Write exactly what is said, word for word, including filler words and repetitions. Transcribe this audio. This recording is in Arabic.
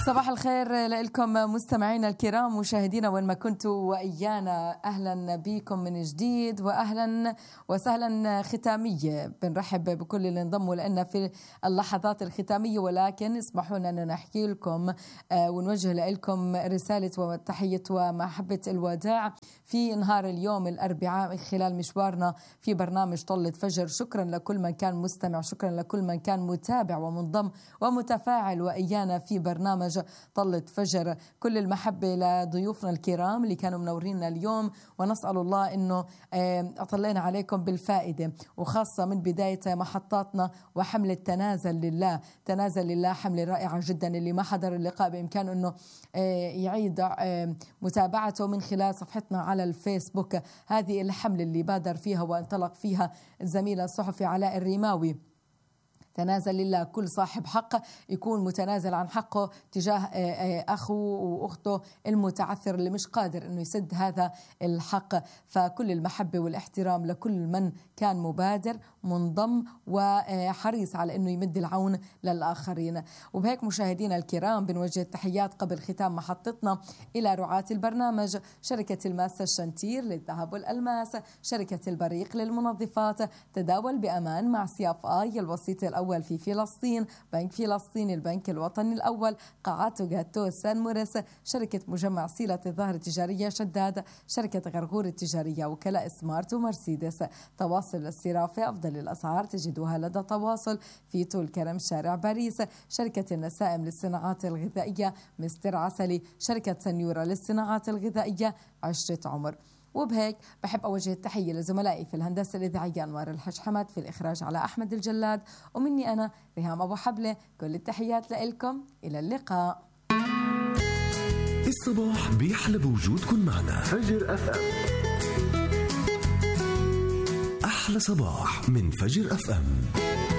صباح الخير لكم مستمعينا الكرام مشاهدينا وين ما كنتوا وإيانا، أهلا بكم من جديد وأهلا وسهلا ختامية. بنرحب بكل اللي انضموا لنا في اللحظات الختامية، ولكن اسمحوا لنا أن نحكي لكم ونوجه لكم رسالة وتحية ومحبة الوداع في نهار اليوم الأربعاء خلال مشوارنا في برنامج طلة فجر. شكرا لكل من كان مستمع، شكرا لكل من كان متابع ومنضم ومتفاعل وإيانا في برنامج طلة فجر. كل المحبة لضيوفنا الكرام اللي كانوا منورينا اليوم، ونسأل الله أنه أطلعنا عليكم بالفائدة، وخاصة من بداية محطاتنا وحملة تنازل لله. تنازل لله حملة رائعة جدا، اللي ما حضر اللقاء بإمكانه أنه يعيد متابعته من خلال صفحتنا على الفيسبوك. هذه الحملة اللي بادر فيها وانطلق فيها الزميل الصحفي علاء الرماوي. تنازل لله، كل صاحب حق يكون متنازل عن حقه تجاه أخوه وأخته المتعثر اللي مش قادر أنه يسد هذا الحق. فكل المحبة والاحترام لكل من كان مبادر منضم وحريص على أنه يمد العون للآخرين. وبهيك مشاهدينا الكرام بنوجه التحيات قبل ختام محطتنا إلى رعاة البرنامج: شركة الماس الشنتير للذهب والألماس، شركة البريق للمنظفات، تداول بأمان مع سياف آي الوسيط الأول في فلسطين، بنك فلسطين، البنك الوطني الأول، قاعات جاتو سان موريس، شركة مجمع سيلة الظاهر التجارية شداد، شركة غرغور التجارية، وكلاء سمارت ومرسيدس. تواصل الصرافة، أفضل الأسعار تجدوها لدى تواصل في طول كرم شارع باريس. شركة النسائم للصناعات الغذائية مستر عسلي، شركة سنيورة للصناعات الغذائية عشرة عمر. وبهيك بحب أوجه التحية لزملائي في الهندسة الإذاعية أنوار الحج حمد، في الإخراج على أحمد الجلاد، ومني أنا ريهام أبو حبلة. كل التحيات لكم، إلى اللقاء. الصباح بيحلى بوجودكم معنا. فجر أف أم، أحلى صباح من فجر أف أم.